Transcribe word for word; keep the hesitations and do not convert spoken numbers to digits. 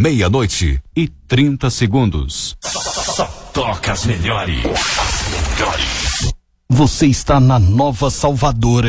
meia-noite e trinta segundos. Só toca as melhores. As melhores. Você está na Nova Salvador